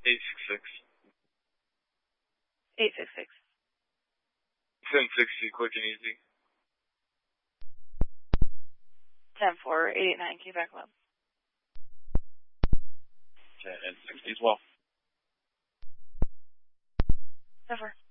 866. 866. 1060, quick and easy. 10-4, 889, Quebec Club. 10 and 60 as well. 10-4.